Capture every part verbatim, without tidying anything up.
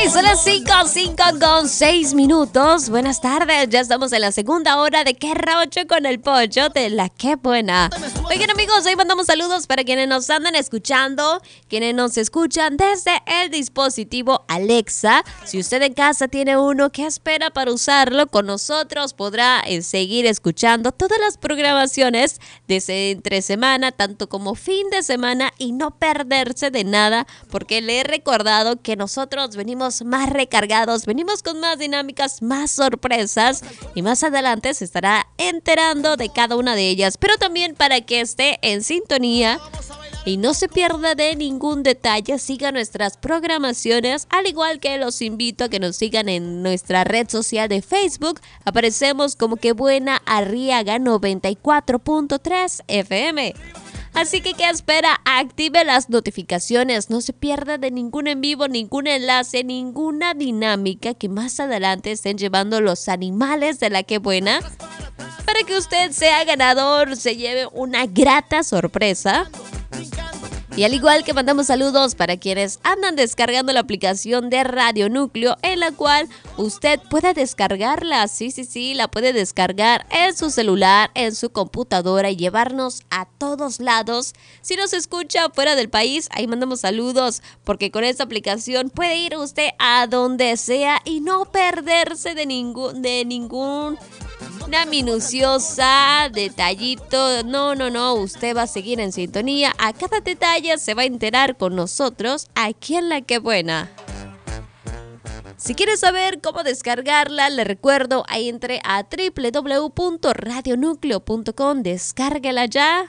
Son las cinco, cinco con seis minutos. Buenas tardes, ya estamos en la segunda hora de Qué Rocho con el Pollo de la Qué Buena. Oigan amigos, hoy mandamos saludos para quienes nos andan escuchando, quienes nos escuchan desde el dispositivo Alexa. Si usted en casa tiene uno, ¿qué espera para usarlo? Con nosotros podrá eh, seguir escuchando todas las programaciones desde entre semana, tanto como fin de semana, y no perderse de nada, porque le he recordado que nosotros venimos más recargados, venimos con más dinámicas, más sorpresas, y más adelante se estará enterando de cada una de ellas, pero también para que esté en sintonía y no se pierda de ningún detalle, siga nuestras programaciones, al igual que los invito a que nos sigan en nuestra red social de Facebook. Aparecemos como Qué Buena Arriaga noventa y cuatro punto tres F M. Así que, ¿qué espera? Active las notificaciones, no se pierda de ningún en vivo, ningún enlace, ninguna dinámica que más adelante estén llevando los animales de la Qué Buena, para que usted sea ganador, se lleve una grata sorpresa. Y al igual que mandamos saludos para quienes andan descargando la aplicación de Radio Núcleo, en la cual usted puede descargarla, sí, sí, sí, la puede descargar en su celular, en su computadora y llevarnos a todos lados. Si nos escucha fuera del país, ahí mandamos saludos, porque con esta aplicación puede ir usted a donde sea y no perderse de ningún, de ningún... una minuciosa detallito. No, no, no, usted va a seguir en sintonía. A cada detalle se va a enterar con nosotros aquí en La Qué Buena. Si quiere saber cómo descargarla, le recuerdo, ahí entre a doble u doble u doble u punto radio núcleo punto com, descárguela ya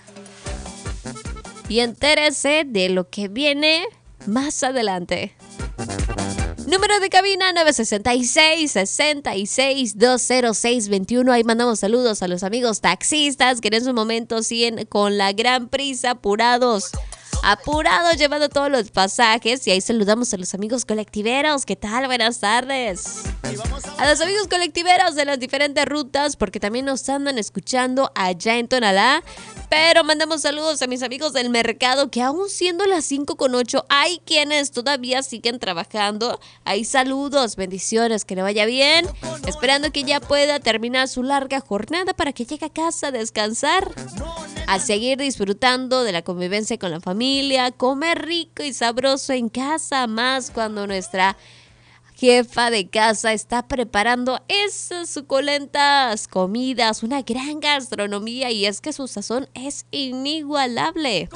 y entérese de lo que viene más adelante. Número de cabina nueve seis seis, seis seis, dos cero seis dos uno. Ahí mandamos saludos a los amigos taxistas que en esos momentos siguen con la gran prisa, apurados, apurados llevando todos los pasajes. Y ahí saludamos a los amigos colectiveros. ¿Qué tal? Buenas tardes. A los amigos colectiveros de las diferentes rutas, porque también nos andan escuchando allá en Tonalá. Pero mandamos saludos a mis amigos del mercado, que aún siendo las cinco con ocho, hay quienes todavía siguen trabajando. Hay saludos, bendiciones, que le vaya bien. Esperando que ya pueda terminar su larga jornada para que llegue a casa a descansar, a seguir disfrutando de la convivencia con la familia, comer rico y sabroso en casa, más cuando nuestra jefa de casa está preparando esas suculentas comidas, una gran gastronomía, y es que su sazón es inigualable.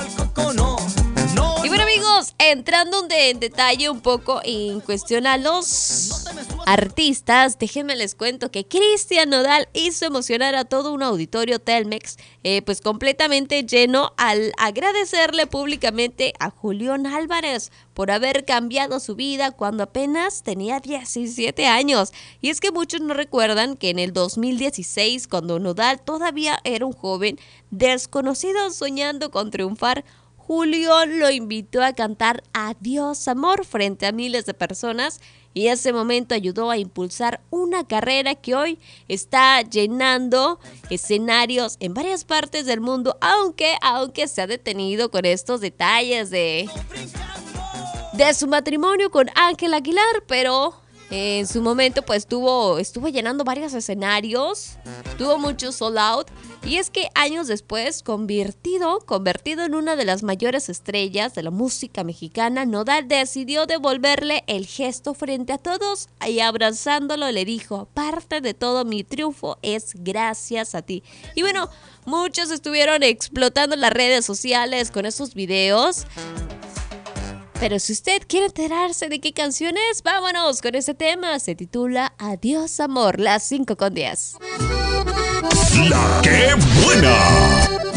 Y bueno amigos, entrando en detalle un poco en cuestión a los artistas, déjenme les cuento que Cristian Nodal hizo emocionar a todo un auditorio Telmex, eh, pues completamente lleno, al agradecerle públicamente a Julián Álvarez por haber cambiado su vida cuando apenas tenía diecisiete años. Y es que muchos no recuerdan que en el dos mil dieciséis, cuando Nodal todavía era un joven desconocido soñando con triunfar, Julián lo invitó a cantar Adiós Amor frente a miles de personas, y ese momento ayudó a impulsar una carrera que hoy está llenando escenarios en varias partes del mundo, aunque, aunque se ha detenido con estos detalles de, de su matrimonio con Ángel Aguilar, pero en su momento pues tuvo, estuvo llenando varios escenarios, tuvo mucho sold out. Y es que años después, convertido, convertido en una de las mayores estrellas de la música mexicana, Nodal decidió devolverle el gesto frente a todos y abrazándolo le dijo: parte de todo mi triunfo es gracias a ti. Y bueno, muchos estuvieron explotando las redes sociales con esos videos. Pero si usted quiere enterarse de qué canción es, vámonos con ese tema. Se titula Adiós Amor, las cinco con diez. La Qué Buena.